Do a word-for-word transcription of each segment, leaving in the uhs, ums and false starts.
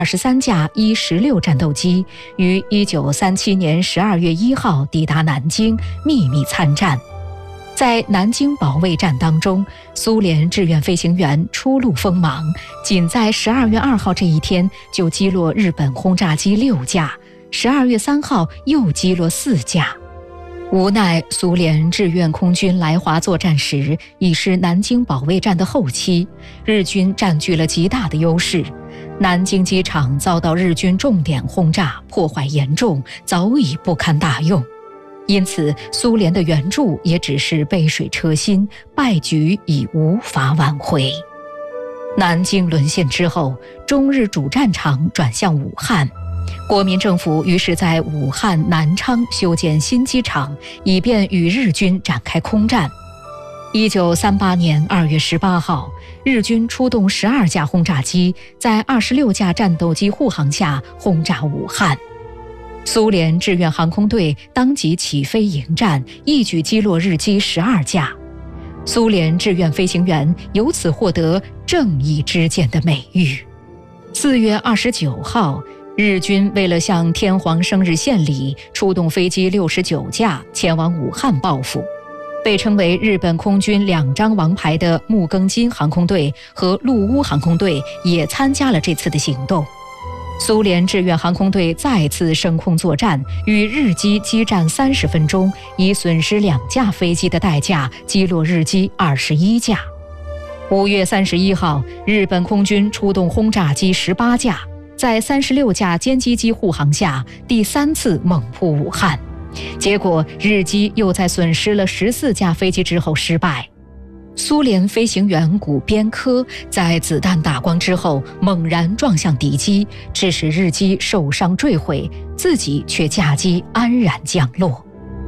二十三架伊十六战斗机于一九三七年十二月一号抵达南京，秘密参战。在南京保卫战当中，苏联志愿飞行员初露锋芒，仅在十二月二号这一天就击落日本轰炸机六架，十二月三号又击落四架。无奈苏联志愿空军来华作战时，已是南京保卫战的后期，日军占据了极大的优势。南京机场遭到日军重点轰炸，破坏严重，早已不堪大用。因此苏联的援助也只是杯水车薪，败局已无法挽回。南京沦陷之后，中日主战场转向武汉，国民政府于是在武汉、南昌修建新机场，以便与日军展开空战。一九三八年二月十八号，日军出动十二架轰炸机，在二十六架战斗机护航下轰炸武汉。苏联志愿航空队当即起飞迎战，一举击落日机十二架。苏联志愿飞行员由此获得正义之剑的美誉。四月二十九号，日军为了向天皇生日献礼，出动飞机六十九架前往武汉报复。被称为日本空军两张王牌的木更津航空队和陆乌航空队也参加了这次的行动。苏联志愿航空队再次升空作战，与日机激战三十分钟，以损失两架飞机的代价击落日机二十一架。五月三十一号，日本空军出动轰炸机十八架，在三十六架歼击机护航下，第三次猛扑武汉。结果日机又在损失了十四架飞机之后失败。苏联飞行员古边科在子弹打光之后猛然撞向敌机，致使日机受伤坠毁，自己却驾机安然降落。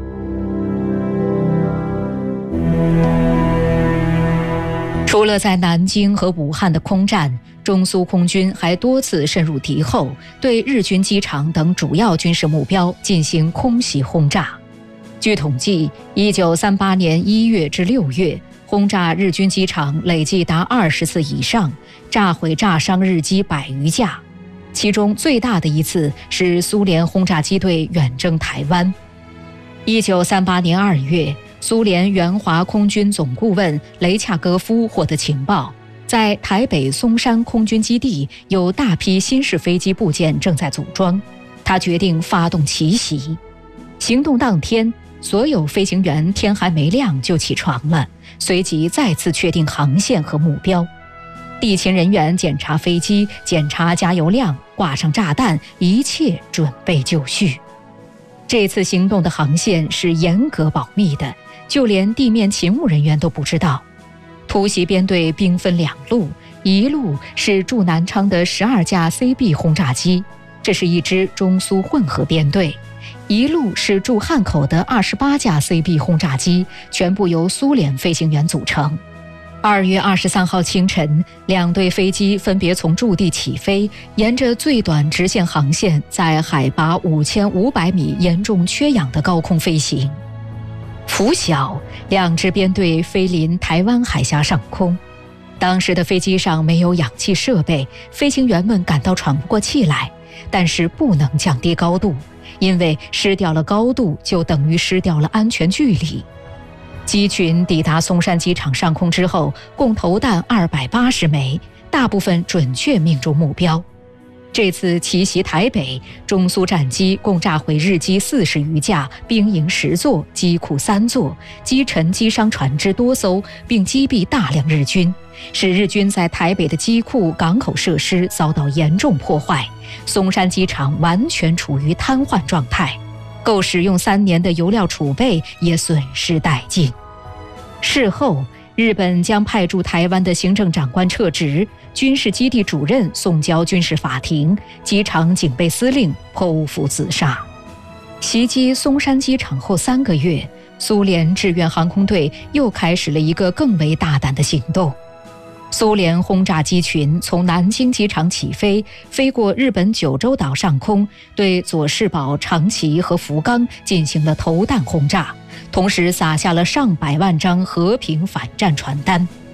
除了在南京和武汉的空战，中苏空军还多次深入敌后，对日军机场等主要军事目标进行空袭轰炸。据统计，一九三八年一月至六月，轰炸日军机场累计达二十次以上，炸毁炸伤日机百余架。其中最大的一次是苏联轰炸机队远征台湾。一九三八年二月，苏联援华空军总顾问雷恰戈夫获得情报，在台北松山空军基地有大批新式飞机部件正在组装，他决定发动奇袭。行动当天，所有飞行员天还没亮就起床了，随即再次确定航线和目标。地勤人员检查飞机，检查加油量，挂上炸弹，一切准备就绪。这次行动的航线是严格保密的，就连地面勤务人员都不知道。突袭编队兵分两路，一路是驻南昌的十二架 C B 轰炸机，这是一支中苏混合编队；一路是驻汉口的二十八架 C B 轰炸机，全部由苏联飞行员组成。二月二十三号清晨，两队飞机分别从驻地起飞，沿着最短直线航线，在海拔五千五百米严重缺氧的高空飞行。拂晓，两支编队飞临台湾海峡上空。当时的飞机上没有氧气设备，飞行员们感到喘不过气来，但是不能降低高度，因为失掉了高度就等于失掉了安全距离。机群抵达松山机场上空之后，共投弹二百八十枚，大部分准确命中目标。这次奇袭台北，中苏战机共炸毁日机四十余架，兵营十座，机库三座，击沉机伤船只多艘，并击毙大量日军，使日军在台北的机库、港口设施遭到严重破坏，松山机场完全处于瘫痪状态，够使用三年的油料储备也损失殆尽。事后，日本将派驻台湾的行政长官撤职，军事基地主任送交军事法庭，机场警备司令剖腹自杀。袭击松山机场后三个月，苏联志愿航空队又开始了一个更为大胆的行动。苏联轰炸机群从南京机场起飞，飞过日本九州岛上空，对佐世保、长崎和福冈进行了投弹轰炸，同时撒下了上百万张和平反战传单。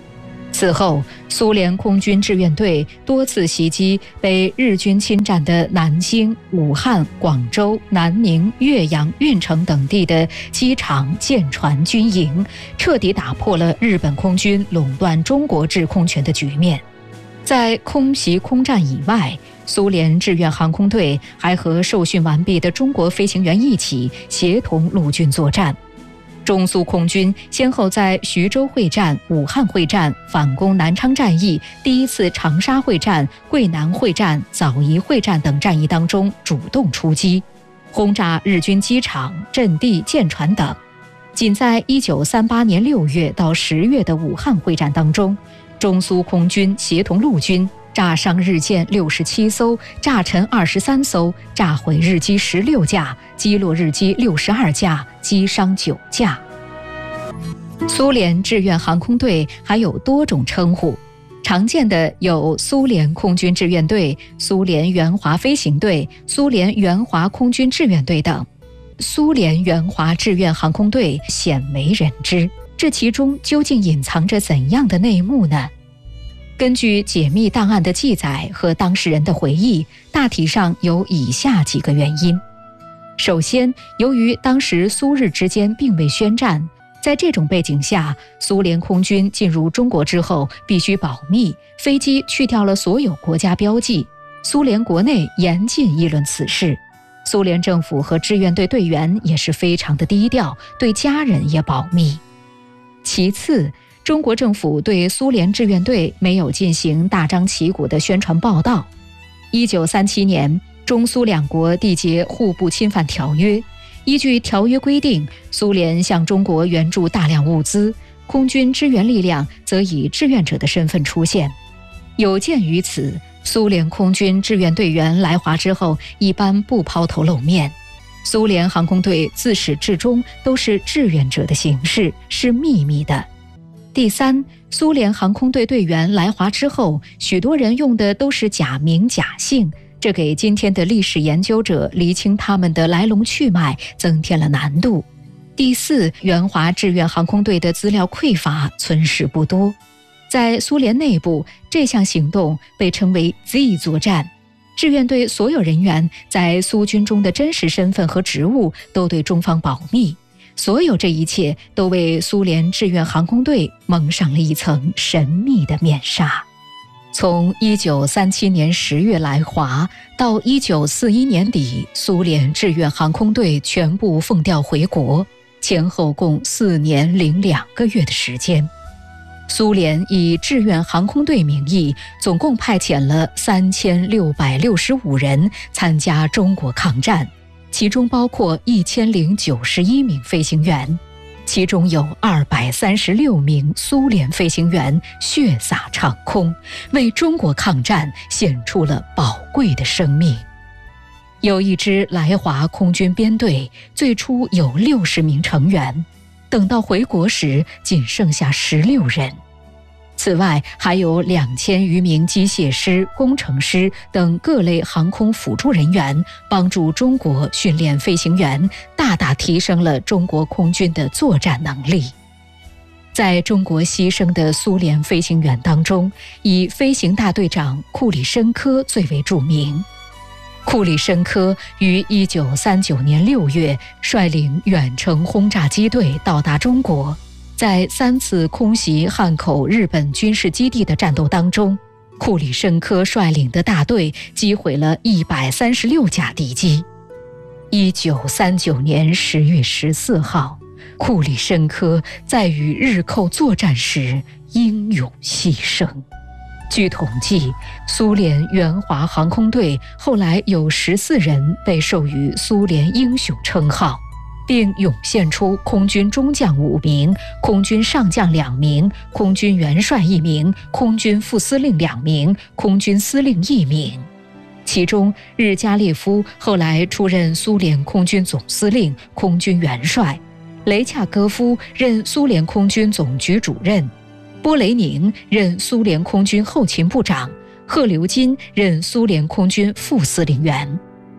此后，苏联空军志愿队多次袭击被日军侵占的南京、武汉、广州、南宁、岳阳、运城等地的机场、舰船、军营，彻底打破了日本空军垄断中国制空权的局面。在空袭空战以外，苏联志愿航空队还和受训完毕的中国飞行员一起协同陆军作战。中苏空军先后在徐州会战、武汉会战、反攻南昌战役、第一次长沙会战、桂南会战、枣宜会战等战役当中主动出击，轰炸日军机场、阵地、舰船等。仅在一九三八年六月到十月的武汉会战当中，中苏空军协同陆军炸伤日舰六十七艘，炸沉二十三艘，炸毁日机十六架，击落日机六十二架，击伤九架。苏联志愿航空队还有多种称呼，常见的有苏联空军志愿队、苏联援华飞行队、苏联援华空军志愿队等。苏联援华志愿航空队鲜为人知，这其中究竟隐藏着怎样的内幕呢？根据解密档案的记载和当事人的回忆，大体上有以下几个原因。首先，由于当时苏日之间并未宣战，在这种背景下，苏联空军进入中国之后必须保密，飞机去掉了所有国家标记，苏联国内严禁议论此事。苏联政府和志愿队队员也是非常的低调，对家人也保密。其次，中国政府对苏联志愿队没有进行大张旗鼓的宣传报道。一九三七年，中苏两国缔结互不侵犯条约，依据条约规定，苏联向中国援助大量物资，空军支援力量则以志愿者的身份出现。有鉴于此，苏联空军志愿队员来华之后一般不抛头露面，苏联航空队自始至终都是志愿者的形式，是秘密的。第三，苏联航空队队员来华之后，许多人用的都是假名假姓，这给今天的历史研究者厘清他们的来龙去脉增添了难度。第四，援华志愿航空队的资料匮乏，存世不多。在苏联内部，这项行动被称为 Z 作战，志愿队所有人员在苏军中的真实身份和职务都对中方保密。所有这一切都为苏联志愿航空队蒙上了一层神秘的面纱。从一九三七年十月来华到一九四一年底，苏联志愿航空队全部奉调回国，前后共四年零两个月的时间。苏联以志愿航空队名义，总共派遣了三千六百六十五人参加中国抗战，其中包括一千零九十一名飞行员，其中有二百三十六名苏联飞行员血洒长空，为中国抗战献出了宝贵的生命。有一支来华空军编队，最初有六十名成员，等到回国时仅剩下十六人。此外，还有两千余名机械师、工程师等各类航空辅助人员，帮助中国训练飞行员，大大提升了中国空军的作战能力。在中国牺牲的苏联飞行员当中，以飞行大队长库里申科最为著名。库里申科于一九三九年六月率领远程轰炸机队到达中国，在三次空袭汉口日本军事基地的战斗当中，库里申科率领的大队击毁了一百三十六架敌机。一九三九年十月十四号，库里申科在与日寇作战时英勇牺牲。据统计，苏联援华航空队后来有十四人被授予苏联英雄称号，并涌现出空军中将五名、空军上将两名、空军元帅一名、空军副司令两名、空军司令一名。其中，日加列夫后来出任苏联空军总司令、空军元帅，雷恰戈夫任苏联空军总局主任，波雷宁任苏联空军后勤部长，赫留金任苏联空军副司令员。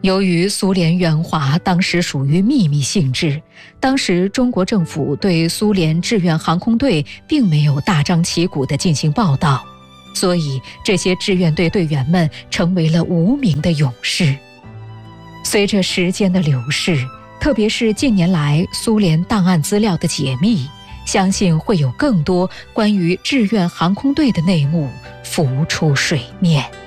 由于苏联援华当时属于秘密性质，当时中国政府对苏联志愿航空队并没有大张旗鼓地进行报道，所以这些志愿队队员们成为了无名的勇士。随着时间的流逝，特别是近年来苏联档案资料的解密，相信会有更多关于志愿航空队的内幕浮出水面。